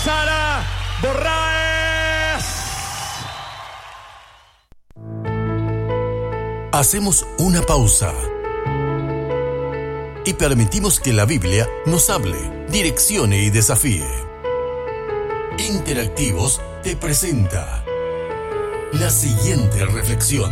Sara Borraes. Hacemos una pausa y permitimos que la Biblia nos hable, direccione y desafíe. Interactivos te presenta la siguiente reflexión.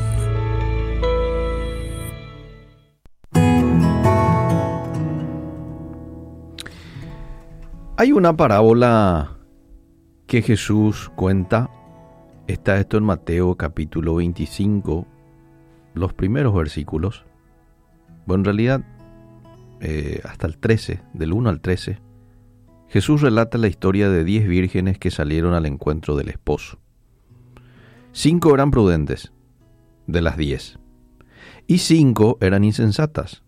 Hay una parábola que Jesús cuenta. Está esto en Mateo capítulo 25, los primeros versículos. Bueno, en realidad, hasta el 13, del 1 al 13, Jesús relata la historia de 10 vírgenes que salieron al encuentro del esposo. 5 eran prudentes, de las 10, y 5 eran insensatas.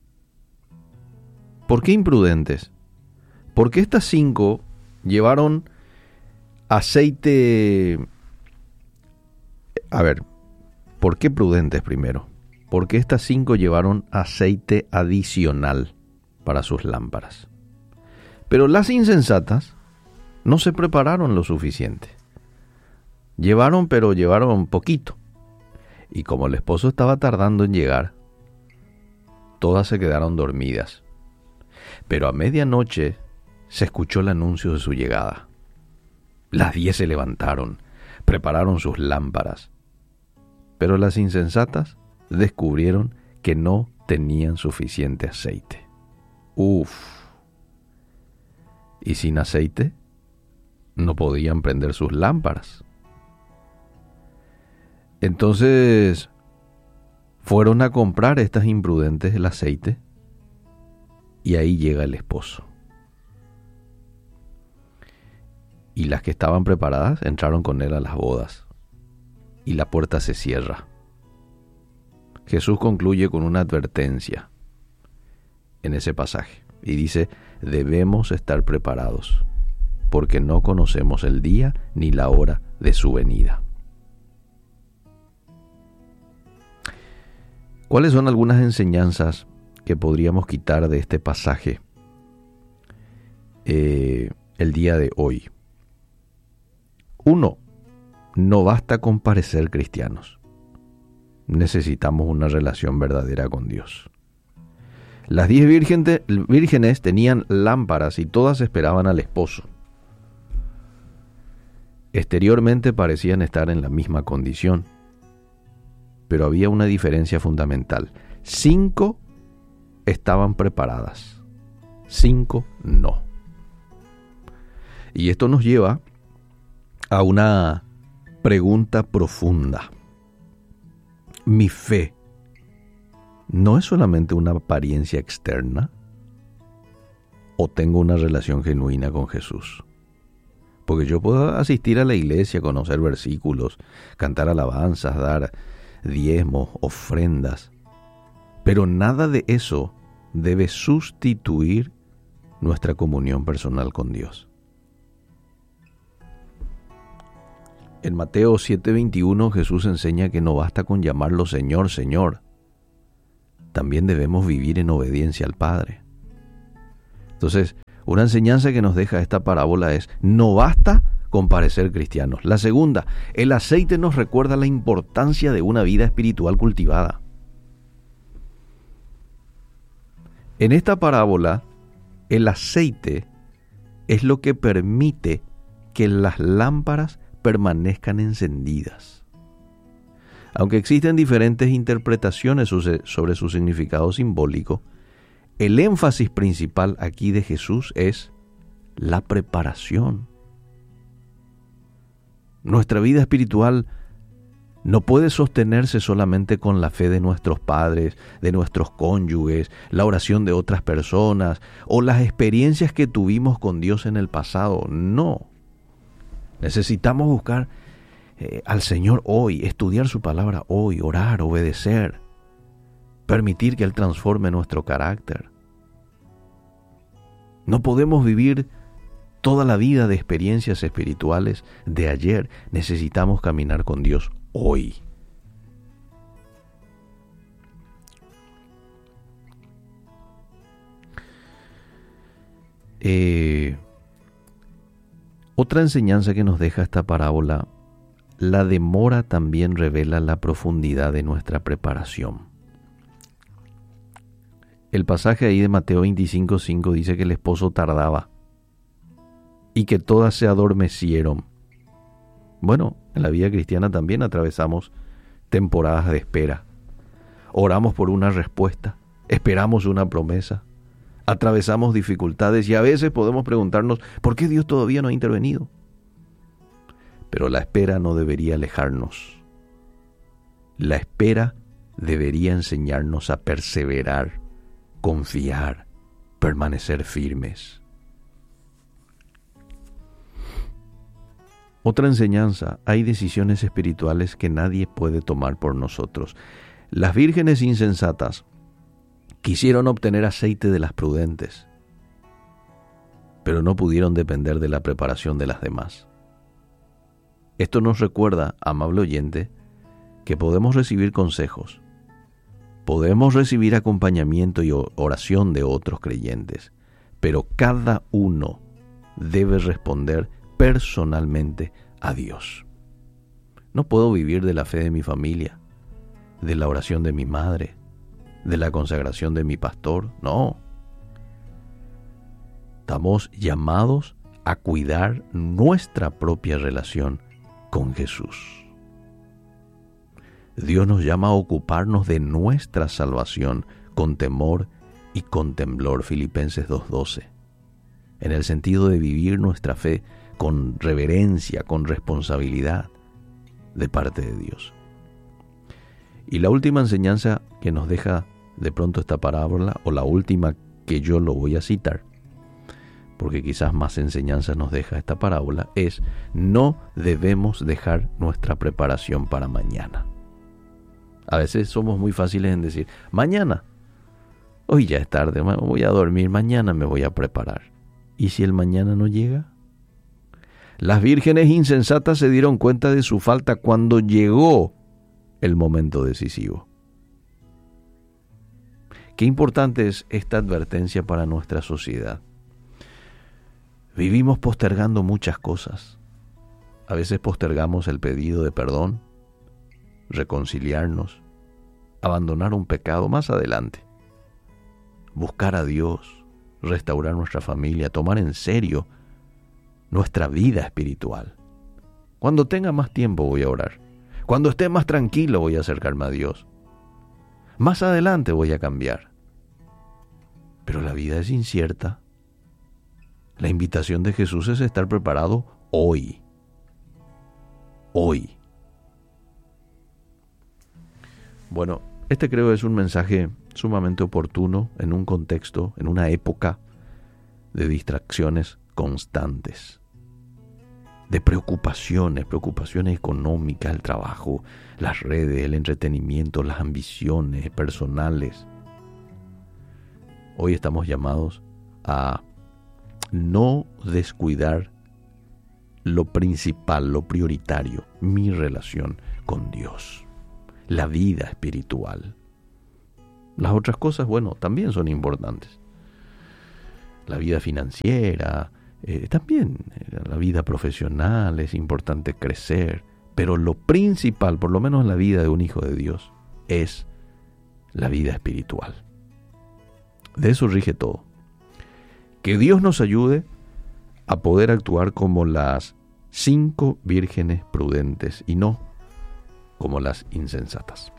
¿Por qué imprudentes? Porque estas 5 llevaron aceite. A ver, ¿por qué prudentes primero? Porque estas 5 llevaron aceite adicional para sus lámparas. Pero las insensatas no se prepararon lo suficiente. Llevaron, pero llevaron poquito. Y como el esposo estaba tardando en llegar, todas se quedaron dormidas. Pero a medianoche se escuchó el anuncio de su llegada. Las 10 se levantaron, prepararon sus lámparas. Pero las insensatas descubrieron que no tenían suficiente aceite. Y sin aceite no podían prender sus lámparas. Entonces fueron a comprar estas imprudentes el aceite y ahí llega el esposo. Y las que estaban preparadas entraron con él a las bodas y la puerta se cierra. Jesús concluye con una advertencia en ese pasaje y dice: debemos estar preparados porque no conocemos el día ni la hora de su venida. ¿Cuáles son algunas enseñanzas que podríamos quitar de este pasaje el día de hoy? 1. No basta con parecer cristianos. Necesitamos una relación verdadera con Dios. Las 10 vírgenes tenían lámparas y todas esperaban al esposo. Exteriormente parecían estar en la misma condición, pero había una diferencia fundamental. 5 estaban preparadas, 5 no. Y esto nos lleva a una pregunta profunda. ¿Mi fe no es solamente una apariencia externa? ¿O tengo una relación genuina con Jesús? Porque yo puedo asistir a la iglesia, conocer versículos, cantar alabanzas, dar diezmos, ofrendas, pero nada de eso debe sustituir nuestra comunión personal con Dios. En Mateo 7:21 Jesús enseña que no basta con llamarlo Señor, Señor. También debemos vivir en obediencia al Padre. Entonces, una enseñanza que nos deja esta parábola es: no basta con parecer cristianos. La segunda, el aceite nos recuerda la importancia de una vida espiritual cultivada. En esta parábola, el aceite es lo que permite que las lámparas permanezcan encendidas. Aunque existen diferentes interpretaciones sobre su significado simbólico, el énfasis principal aquí de Jesús es la preparación. Nuestra vida espiritual no puede sostenerse solamente con la fe de nuestros padres, de nuestros cónyuges, la oración de otras personas o las experiencias que tuvimos con Dios en el pasado. No. Necesitamos buscar al Señor hoy, estudiar su palabra hoy, orar, obedecer, permitir que Él transforme nuestro carácter. No podemos vivir toda la vida de experiencias espirituales de ayer. Necesitamos caminar con Dios hoy. Otra enseñanza que nos deja esta parábola: la demora también revela la profundidad de nuestra preparación. El pasaje ahí de Mateo 25:5 dice que el esposo tardaba y que todas se adormecieron. Bueno, en la vida cristiana también atravesamos temporadas de espera. Oramos por una respuesta, esperamos una promesa, atravesamos dificultades y a veces podemos preguntarnos ¿por qué Dios todavía no ha intervenido? Pero la espera no debería alejarnos. La espera debería enseñarnos a perseverar, confiar, permanecer firmes. Otra enseñanza: hay decisiones espirituales que nadie puede tomar por nosotros. Las vírgenes insensatas quisieron obtener aceite de las prudentes, pero no pudieron depender de la preparación de las demás. Esto nos recuerda, amable oyente, que podemos recibir consejos, podemos recibir acompañamiento y oración de otros creyentes, pero cada uno debe responder personalmente a Dios. No puedo vivir de la fe de mi familia, de la oración de mi madre, de la consagración de mi pastor. No. Estamos llamados a cuidar nuestra propia relación con Jesús. Dios nos llama a ocuparnos de nuestra salvación con temor y con temblor, Filipenses 2:12, en el sentido de vivir nuestra fe con reverencia, con responsabilidad de parte de Dios. Y la última enseñanza que nos deja de pronto esta parábola, o la última que yo lo voy a citar, porque quizás más enseñanzas nos deja esta parábola, es: no debemos dejar nuestra preparación para mañana. A veces somos muy fáciles en decir: mañana, hoy ya es tarde, voy a dormir, mañana me voy a preparar. ¿Y si el mañana no llega? Las vírgenes insensatas se dieron cuenta de su falta cuando llegó el momento decisivo. Qué importante es esta advertencia para nuestra sociedad. Vivimos postergando muchas cosas. A veces postergamos el pedido de perdón, reconciliarnos, abandonar un pecado más adelante, buscar a Dios, restaurar nuestra familia, tomar en serio nuestra vida espiritual. Cuando tenga más tiempo voy a orar. Cuando esté más tranquilo voy a acercarme a Dios. Más adelante voy a cambiar. Pero la vida es incierta. La invitación de Jesús es estar preparado hoy. Hoy. Bueno, este creo es un mensaje sumamente oportuno en un contexto, en una época de distracciones constantes, de preocupaciones económicas, el trabajo, las redes, el entretenimiento, las ambiciones personales. Hoy estamos llamados a no descuidar lo principal, lo prioritario, mi relación con Dios, la vida espiritual. Las otras cosas, bueno, también son importantes. La vida financiera, también la vida profesional, es importante crecer, pero lo principal, por lo menos en la vida de un hijo de Dios, es la vida espiritual. De eso rige todo. Que Dios nos ayude a poder actuar como las 5 vírgenes prudentes y no como las insensatas.